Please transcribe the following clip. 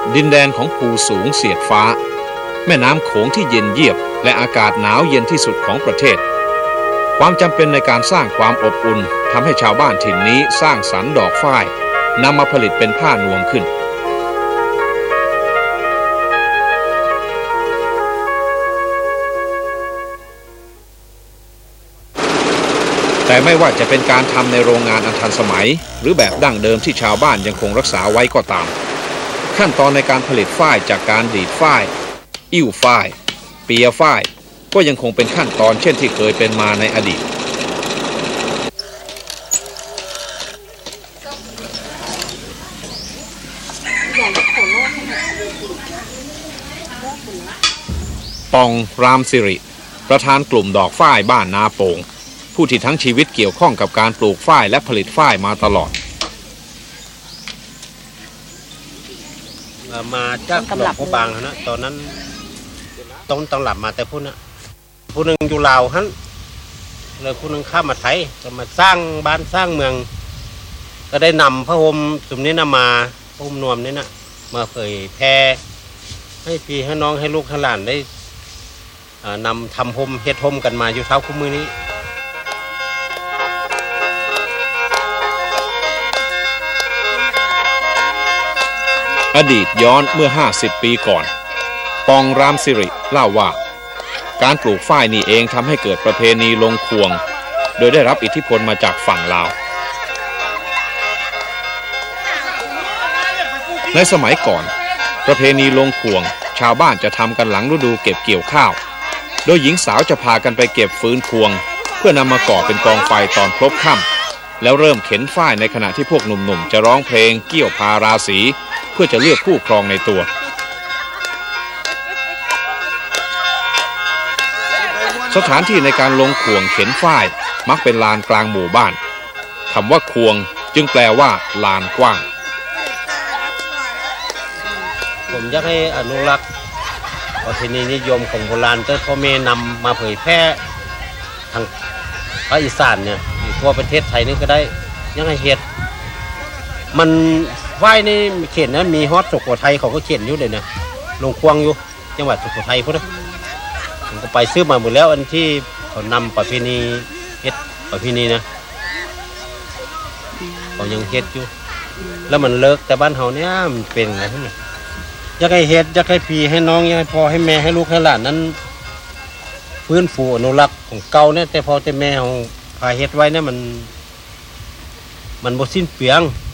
ดินแดนของภูสูงเสียดฟ้าแม่น้ำโขงที่เย็นเยียบและอากาศหนาวเย็นที่สุดของประเทศความจำเป็นในการสร้างความอบอุ่นทำให้ชาวบ้านถิ่นนี้สร้างสรรค์ดอกฝ้ายนำมาผลิตเป็นผ้านวมขึ้นแต่ไม่ว่าจะเป็นการทำในโรงงานอันทันสมัยหรือแบบดั้งเดิมที่ชาวบ้านยังคงรักษาไว้ก็ตามขั้นตอนในการผลิตฝ้ายจากการดีดฝ้ายอิ่วฝ้ายเปียฝ้ายก็ยังคงเป็นขั้นตอนเช่นที่เคยเป็นมาในอดีตปองรามสิริประธานกลุ่มดอกฝ้ายบ้านนาโป่งผู้ที่ทั้งชีวิตเกี่ยวข้องกับการปลูกฝ้ายและผลิตฝ้ายมาตลอดมาจากหลวงพ่อบางนะตอนนั้นต้นตำรับมาแต่ผู้นะผู้หนึ่งอยู่ลาวฮั่นเลยผู้หนึ่งข้ามมาไทยก็มาสร้างบ้านสร้างเมืองก็ได้นำพระห่มสุมนี้นะมาพระห่มนวมนี้นะมาเผยแพร่ให้พี่ให้น้องให้ลูกให้หลานได้นำทำห่มเฮ็ดห่มกันมาอยู่เท่าคู่มือนี้อดีตย้อนเมื่อ50 ปีก่อนปองรามสิริเล่าว่าการปลูกฝ้ายนี่เองทำให้เกิดประเพณีลงควงโดยได้รับอิทธิพลมาจากฝั่งลาวในสมัยก่อนประเพณีลงควงชาวบ้านจะทำกันหลังฤดูเก็บเกี่ยวข้าวโดยหญิงสาวจะพากันไปเก็บฟืนควงเพื่อนำมาก่อเป็นกองไฟตอนพลบค่ำแล้วเริ่มเข็นฝ้ายในขณะที่พวกหนุ่มๆจะร้องเพลงเกี่ยวพาราศีเพื่อจะเลือกคู่ครองในตัวสถานที่ในการลงควงเข็นฝ้ายมักเป็นลานกลางหมู่บ้านคำว่าควงจึงแปลว่าลานกว้างผมอยากให้อนุรักษ์ประเพณีนิยมของโบราณเจ้าพ่อแม่นำมาเผยแพร่ทางภาคอีสานเนี่ยทั่วประเทศไทยนี่ก็ได้ยังไงเฮ็ดมันฝ้ายนี่เขียนนะมีฮอตสุโขทัยเขาก็เขียนอยู่เลยนะลงควงอยู่จังหวัดสุโขทัยพุ่นนะผมก็ไปซื้อมาหมดแล้วอันที่เขานำประเพณีเฮ็ดประเพณีนะเขายังเฮ็ดอยู่แล้วมันเลิกแต่บ้านเฮาเนี่ยมันเป็นอะไรทั้งนั้นอยากให้เฮ็ดอยากให้พี่ให้น้องอยากให้พ่อให้แม่ให้ลูกให้หลานนั้นฟื้นฟูอนุรักษ์ของเก่าเนี่ยแต่พ่อแต่แม่ของพาเฮ็ดไว้เนี่ยมันบ่สิ้นเปลือง